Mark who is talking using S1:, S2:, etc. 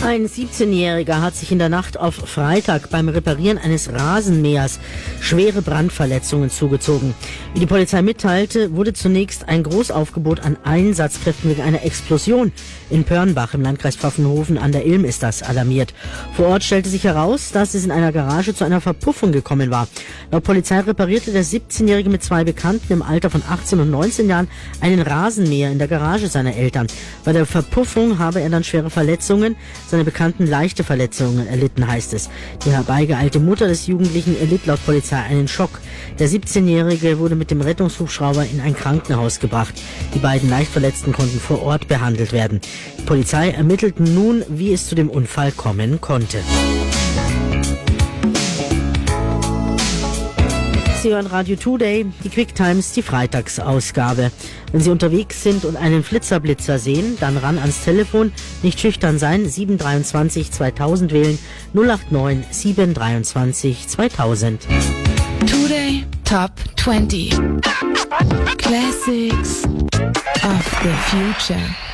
S1: Ein 17-Jähriger hat sich in der Nacht auf Freitag beim Reparieren eines Rasenmähers schwere Brandverletzungen zugezogen. Wie die Polizei mitteilte, wurde zunächst ein Großaufgebot an Einsatzkräften wegen einer Explosion in Pörnbach im Landkreis Pfaffenhofen an der Ilm ist das alarmiert. Vor Ort stellte sich heraus, dass es in einer Garage zu einer Verpuffung gekommen war. Laut Polizei reparierte der 17-Jährige mit zwei Bekannten im Alter von 18 und 19 Jahren einen Rasenmäher in der Garage seiner Eltern. Bei der Verpuffung habe er dann schwere Verletzungen, seine Bekannten leichte Verletzungen erlitten, heißt es. Die herbeigeeilte Mutter des Jugendlichen erlitt laut Polizei einen Schock. Der 17-Jährige wurde mit dem Rettungshubschrauber in ein Krankenhaus gebracht. Die beiden Leichtverletzten konnten vor Ort behandelt werden. Die Polizei ermittelt nun, wie es zu dem Unfall kommen konnte. Sie hören Radio Today, die Quick Times, die Freitagsausgabe. Wenn Sie unterwegs sind und einen Flitzer-Blitzer sehen, dann ran ans Telefon, nicht schüchtern sein, 723 2000 wählen, 089 723 2000.
S2: Today Top 20 Classics of the Future.